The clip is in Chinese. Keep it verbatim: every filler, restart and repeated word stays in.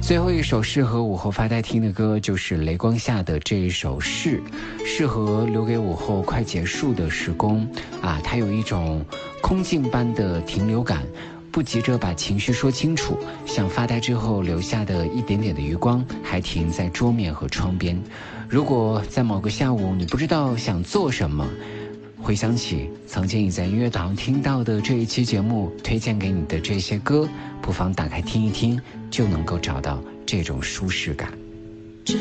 最后一首适合午后发呆听的歌就是雷光下的这一首是，适合留给午后快结束的时光啊，它有一种空镜般的停留感，不急着把情绪说清楚，像发呆之后留下的一点点的余光，还停在桌面和窗边。如果在某个下午你不知道想做什么，回想起曾经你在音乐堂听到的这一期节目推荐给你的这些歌，不妨打开听一听，就能够找到这种舒适感。